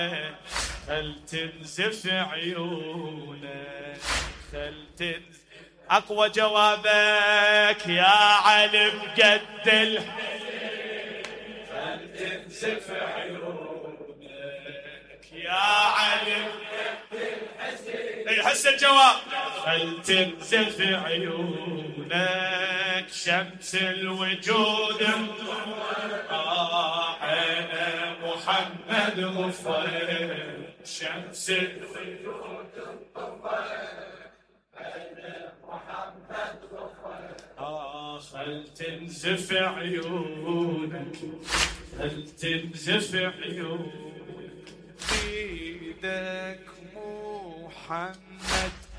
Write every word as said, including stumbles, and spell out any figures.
خل تنزف عيونك، خل تنزف. أقوى جوابك يا علي بقد الحزن، خل تنزف عيونك يا علي بقد الحزن. اي هسه الجواب. خل تنزف عيونك شمس الوجود طاحنا محمد غفر، شمس الوجود طاحنا محمد غفر. آه خل تنزف عيونك، خل تنزف عيونك، بيدك محمد